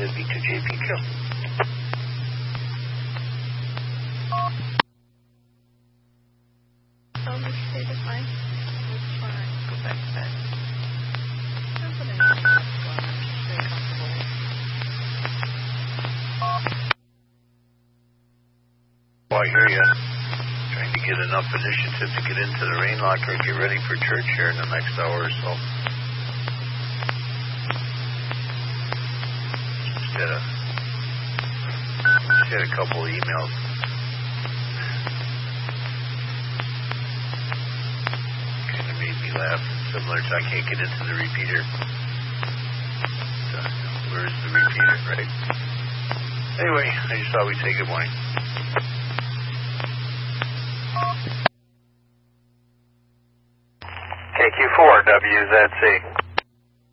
speak to JPQ. Oh, this state is fine. It's fine. Go back to bed. I'm putting on what's going on. Just stay comfortable. Well, I hear you. Trying to get enough initiative to get into the rain locker and get ready for church here in the next hour or so. Just had a couple of emails. Kind of made me laugh. Similar to I can't get into the repeater. Where's the repeater, right? Anyway, I just thought we'd say good morning. KQ4, WZC.